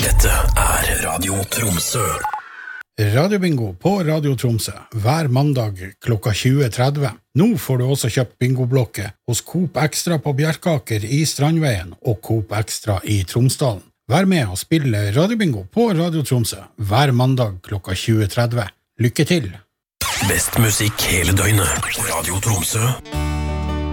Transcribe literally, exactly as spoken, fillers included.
Dette er Radio Tromsø. Radiobingo på Radio Tromsø hver mandag klokka tjue tretti. Nå får du også kjøpt bingoblokke hos Coop Extra på Bjerkaker i Strandveien og Coop Extra i Tromsdalen. Vær med og spille Radiobingo på Radio Tromsø hver mandag klokka tjue tretti. Lykke til! Best musikk hele døgnet. Radio Tromsø.